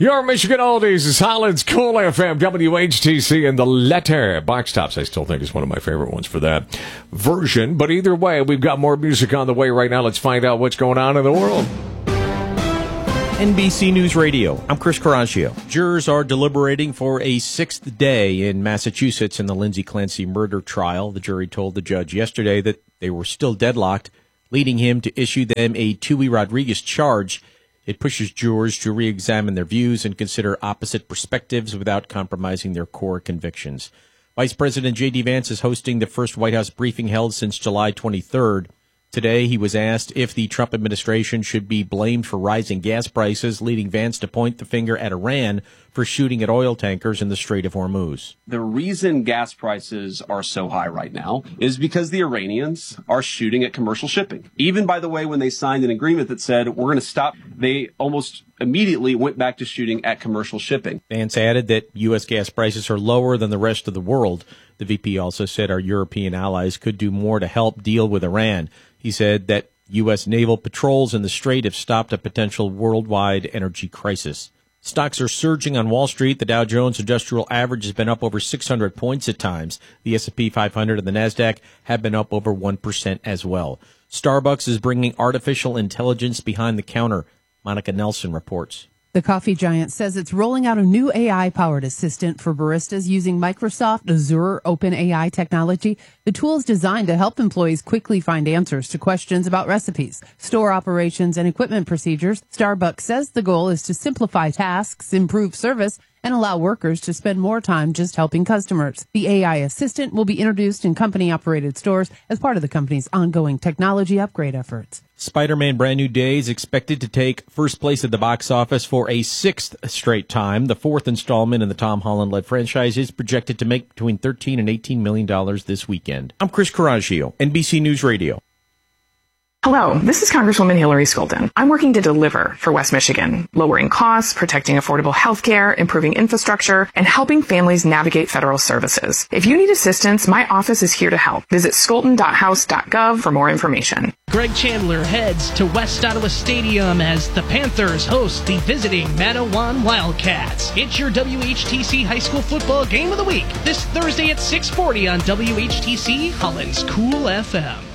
Your Michigan Oldies is Holland's Cool FM, WHTC, and the Letter. Box Tops, I still think, is one of my favorite ones for that version. But either way, we've got more music on the way right now. Let's find out what's going on in the world. NBC News Radio. I'm Chris Carragio. Jurors are deliberating for a sixth day in Massachusetts in the Lindsay Clancy murder trial. The jury told the judge yesterday that they were still deadlocked, leading him to issue them a Tui Rodriguez charge. It pushes jurors to re-examine their views and consider opposite perspectives without compromising their core convictions. Vice President J.D. Vance is hosting the first White House briefing held since July 23rd. Today, he was asked if the Trump administration should be blamed for rising gas prices, leading Vance to point the finger at Iran for shooting at oil tankers in the Strait of Hormuz. The reason gas prices are so high right now is because the Iranians are shooting at commercial shipping. Even, by the way, when they signed an agreement that said, we're going to stop, they almost immediately went back to shooting at commercial shipping. Vance added that U.S. gas prices are lower than the rest of the world. The VP also said our European allies could do more to help deal with Iran. He said that U.S. naval patrols in the Strait have stopped a potential worldwide energy crisis. Stocks are surging on Wall Street. The Dow Jones Industrial Average has been up over 600 points at times. The S&P 500 and the NASDAQ have been up over 1% as well. Starbucks is bringing artificial intelligence behind the counter. Monica Nelson reports. The coffee giant says it's rolling out a new AI-powered assistant for baristas using Microsoft Azure OpenAI technology. The tool is designed to help employees quickly find answers to questions about recipes, store operations, and equipment procedures. Starbucks says the goal is to simplify tasks, improve service, and allow workers to spend more time just helping customers. The AI assistant will be introduced in company-operated stores as part of the company's ongoing technology upgrade efforts. Spider-Man Brand New Day is expected to take first place at the box office for a sixth straight time. The fourth installment in the Tom Holland-led franchise is projected to make between $13 and $18 million this weekend. I'm Chris Carragio, NBC News Radio. Hello, this is Congresswoman Hillary Skolden. I'm working to deliver for West Michigan, lowering costs, protecting affordable health care, improving infrastructure, and helping families navigate federal services. If you need assistance, my office is here to help. Visit skolten.house.gov for more information. Greg Chandler heads to West Ottawa Stadium as the Panthers host the visiting Manawan Wildcats. It's your WHTC High School Football Game of the Week this Thursday at 6:40 on WHTC Holland's Cool FM.